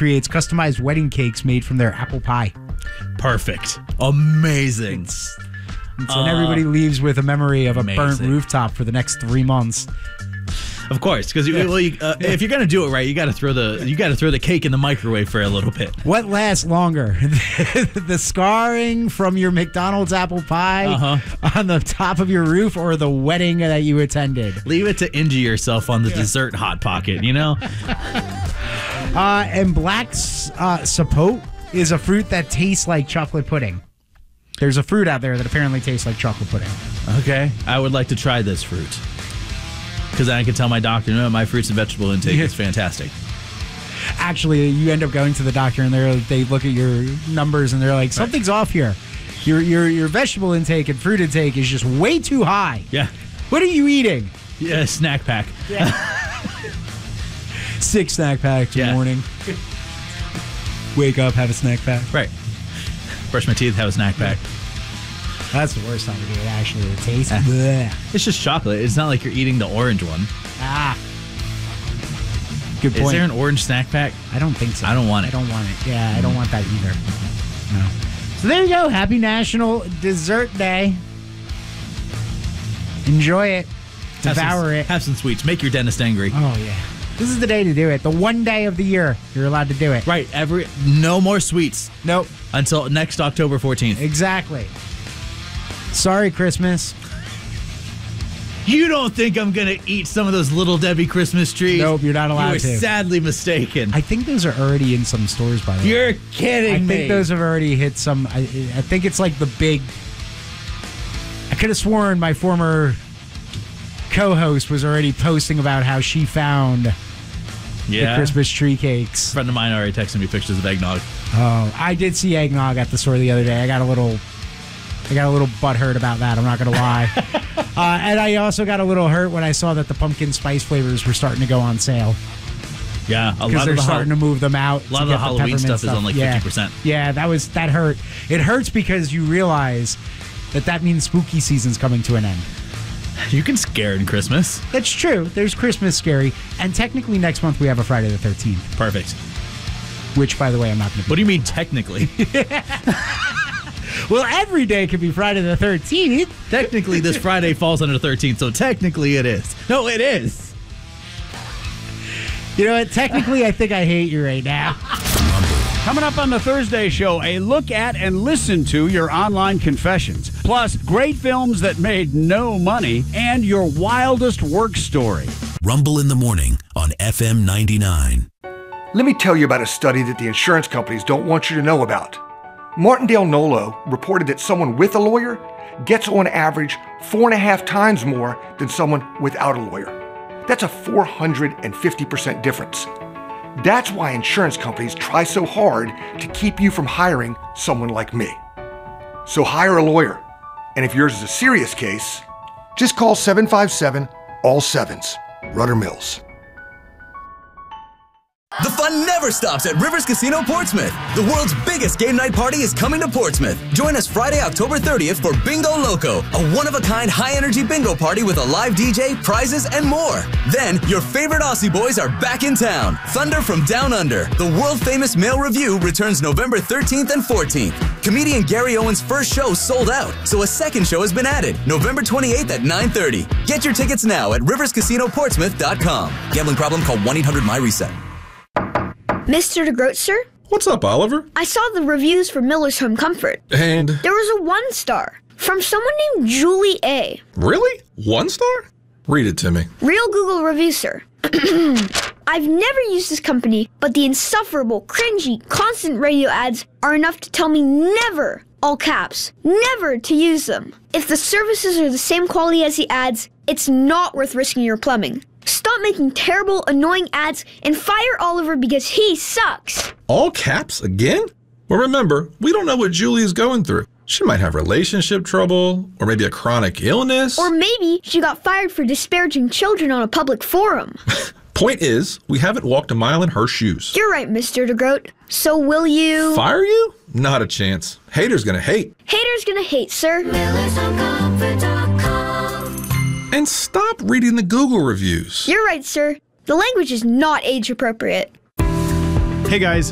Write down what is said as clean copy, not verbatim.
creates customized wedding cakes made from their apple pie. Perfect. Amazing. And everybody leaves with a memory of a burnt Amazing. rooftop for the next 3 months. Of course, because if you're gonna do it right, you got to throw the cake in the microwave for a little bit. What lasts longer? The scarring from your McDonald's apple pie on the top of your roof, or the wedding that you attended? Leave it to injure yourself on the dessert hot pocket, you know? And black sapote is a fruit that tastes like chocolate pudding. There's a fruit out there that apparently tastes like chocolate pudding. Okay, I would like to try this fruit. Because then I can tell my doctor, no, my fruits and vegetable intake is fantastic. Actually, you end up going to the doctor and they look at your numbers and they're like, something's off here. Your vegetable intake and fruit intake is just way too high. Yeah. What are you eating? Yeah, snack pack. Yeah. 6 snack packs in the morning. Wake up, have a snack pack. Right. Brush my teeth, have a snack pack. That's the worst time to do it, actually. The taste. It's just chocolate. It's not like you're eating the orange one. Good point. Is there an orange snack pack? I don't think so. I don't want it. I don't want it. Yeah, I don't want that either. No. So there you go. Happy National Dessert Day. Enjoy it. Devour it. Have some sweets. Make your dentist angry. Oh, yeah. This is the day to do it. The one day of the year you're allowed to do it. Right. No more sweets. Nope. Until next October 14th. Exactly. Sorry, Christmas. You don't think I'm going to eat some of those Little Debbie Christmas trees? Nope, you're not allowed to. You were sadly mistaken. I think those are already in some stores, by the way. You're kidding me. I think those have already hit some. I think it's like the big. I could have sworn my former co-host was already posting about how she found the Christmas tree cakes. A friend of mine already texted me pictures of eggnog. Oh, I did see eggnog at the store the other day. I got a little butthurt about that. I'm not going to lie. And I also got a little hurt when I saw that the pumpkin spice flavors were starting to go on sale. Yeah, because they're starting to move them out. A lot of the Halloween stuff is on like 50%. Yeah, that hurt. It hurts because you realize that means spooky season's coming to an end. You can scare in Christmas. That's true. There's Christmas scary. And technically next month we have a Friday the 13th. Perfect. Which, by the way, I'm not going to be. What do you mean technically? Well, every day could be Friday the 13th. Technically, this Friday falls under the 13th, so technically it is. No, it is. You know what? Technically, I think I hate you right now. Coming up on the Thursday show, a look at and listen to your online confessions. Plus, great films that made no money and your wildest work story. Rumble in the Morning on FM 99. Let me tell you about a study that the insurance companies don't want you to know about. Martindale Nolo reported that someone with a lawyer gets on average 4.5 times more than someone without a lawyer. That's a 450% difference. That's why insurance companies try so hard to keep you from hiring someone like me. So hire a lawyer. And if yours is a serious case, just call 757-ALL-7s. Rudder Mills. The fun never stops at Rivers Casino Portsmouth. The world's biggest game night party is coming to Portsmouth. Join us Friday, October 30th for Bingo Loco, a one-of-a-kind high-energy bingo party with a live DJ, prizes, and more. Then, your favorite Aussie boys are back in town. Thunder from Down Under. The world-famous male review returns November 13th and 14th. Comedian Gary Owen's first show sold out, so a second show has been added, November 28th at 9:30. Get your tickets now at riverscasinoportsmouth.com. Gambling problem? Call 1-800-MY-RESET. Mr. DeGroat, sir? What's up, Oliver? I saw the reviews for Miller's Home Comfort. And? There was a 1 star from someone named Julie A. Really? 1 star? Read it to me. Real Google review, sir. I've never used this company, but the insufferable, cringy, constant radio ads are enough to tell me never, all caps, never to use them. If the services are the same quality as the ads, it's not worth risking your plumbing. Stop making terrible, annoying ads and fire Oliver because he sucks. All caps again? Well, remember, we don't know what Julie is going through. She might have relationship trouble, or maybe a chronic illness. Or maybe she got fired for disparaging children on a public forum. Point is, we haven't walked a mile in her shoes. You're right, Mr. DeGroat. So will you... Fire you? Not a chance. Haters gonna hate. Haters gonna hate, sir. And stop reading the Google reviews. You're right, sir. The language is not age appropriate. Hey guys,